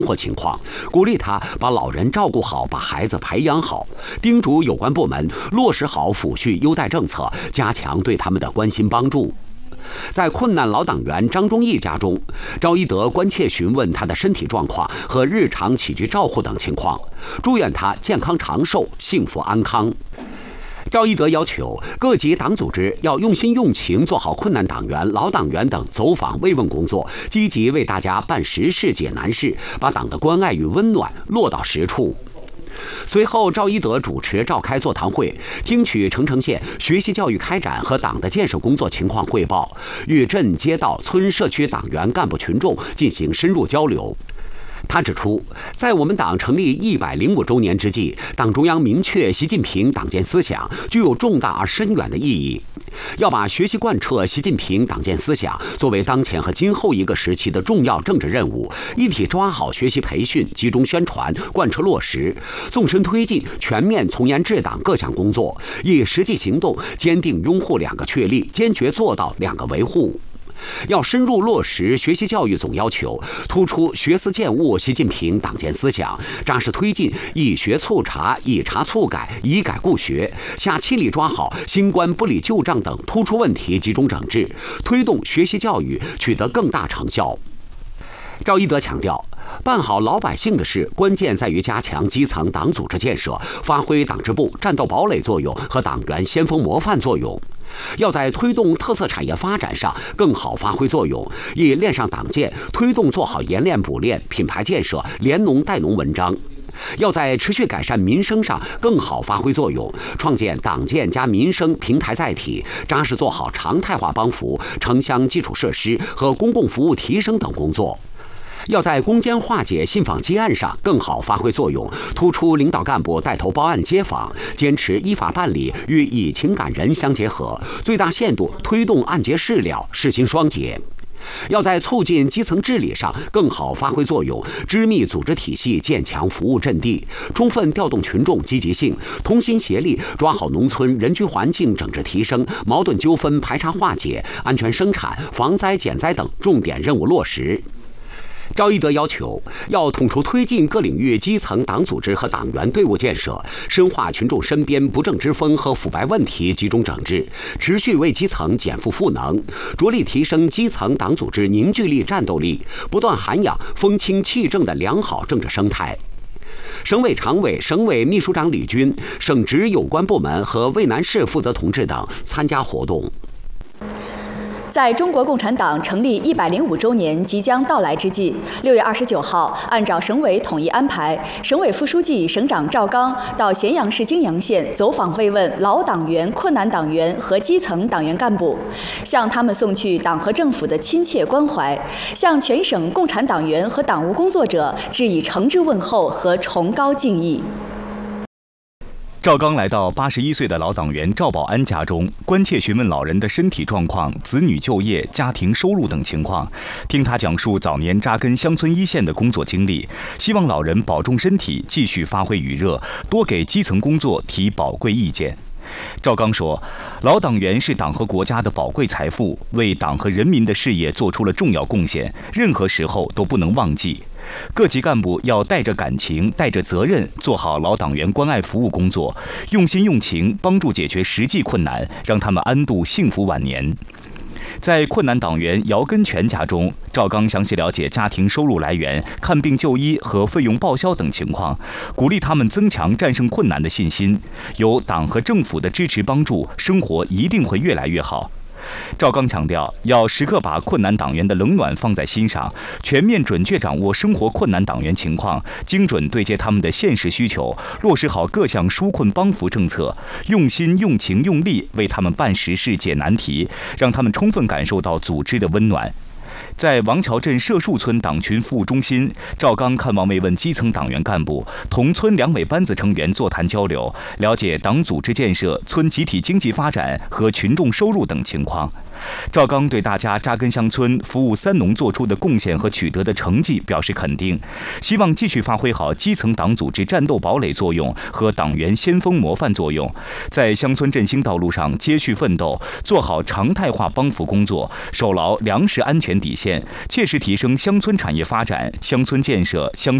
活情况，鼓励他把老人照顾好，把孩子培养好，叮嘱有关部门落实好抚恤优待政策，加强对他们的关心帮助。在困难老党员张忠义家中，赵一德关切询问他的身体状况和日常起居照护等情况，祝愿他健康长寿、幸福安康。赵一德要求各级党组织要用心用情做好困难党员、老党员等走访慰问工作，积极为大家办实事解难事，把党的关爱与温暖落到实处。随后，赵一德主持召开座谈会，听取澄城县学习教育开展和党的建设工作情况汇报，与镇街道村社区党员干部群众进行深入交流。他指出，在我们党成立105周年之际，党中央明确习近平党建思想具有重大而深远的意义，要把学习贯彻习近平党建思想作为当前和今后一个时期的重要政治任务，一体抓好学习培训，集中宣传，贯彻落实，纵深推进全面从严治党各项工作，以实际行动坚定拥护2个确立，坚决做到2个维护。要深入落实学习教育总要求，突出学思践悟习近平党建思想，扎实推进以学促察、以察促改、以改固学，下气力抓好新冠不理旧账等突出问题集中整治，推动学习教育取得更大成效。赵一德强调，办好老百姓的事，关键在于加强基层党组织建设，发挥党支部战斗堡垒作用和党员先锋模范作用。要在推动特色产业发展上更好发挥作用，以练上党建推动做好研练补练、品牌建设、联农带农文章。要在持续改善民生上更好发挥作用，创建党建加民生平台载体，扎实做好常态化帮扶、城乡基础设施和公共服务提升等工作。要在攻坚化解信访积案上更好发挥作用，突出领导干部带头报案接访，坚持依法办理与以情感人相结合，最大限度推动案结事了、事情双结。要在促进基层治理上更好发挥作用，织密组织体系，建强服务阵地，充分调动群众积极性，同心协力抓好农村人居环境整治提升、矛盾纠纷排查化解、安全生产、防灾减灾等重点任务落实。赵一德要求，要统筹推进各领域基层党组织和党员队伍建设，深化群众身边不正之风和腐败问题集中整治，持续为基层减负赋能，着力提升基层党组织凝聚力、战斗力，不断涵养风清气正的良好政治生态。省委常委、省委秘书长李军、省直有关部门和渭南市负责同志等参加活动。 在中国共产党成立105周年即将到来之际，6月29号，按照省委统一安排，省委副书记、省长赵刚到咸阳市泾阳县走访慰问老党员、困难党员和基层党员干部，向他们送去党和政府的亲切关怀，向全省共产党员和党务工作者致以诚挚问候和崇高敬意。 赵刚来到81岁的老党员赵保安家中，关切询问老人的身体状况、子女就业、家庭收入等情况，听他讲述早年扎根乡村一线的工作经历，希望老人保重身体，继续发挥余热，多给基层工作提宝贵意见。赵刚说，老党员是党和国家的宝贵财富，为党和人民的事业做出了重要贡献，任何时候都不能忘记。各级干部要带着感情、带着责任，做好老党员关爱服务工作，用心用情，帮助解决实际困难，让他们安度幸福晚年。在困难党员姚根全家中，赵刚详细了解家庭收入来源、看病就医和费用报销等情况，鼓励他们增强战胜困难的信心。有党和政府的支持帮助，生活一定会越来越好。赵刚强调，要时刻把困难党员的冷暖放在心上，全面准确掌握生活困难党员情况，精准对接他们的现实需求，落实好各项纾困帮扶政策，用心用情用力为他们办实事解难题，让他们充分感受到组织的温暖。在王桥镇社树村党群服务中心，赵刚看望慰问基层党员干部，同村两委班子成员座谈交流，了解党组织建设、村集体经济发展和群众收入等情况。 赵刚对大家扎根乡村、服务三农做出的贡献和取得的成绩表示肯定，希望继续发挥好基层党组织战斗堡垒作用和党员先锋模范作用，在乡村振兴道路上接续奋斗，做好常态化帮扶工作，守牢粮食安全底线，切实提升乡村产业发展、乡村建设、乡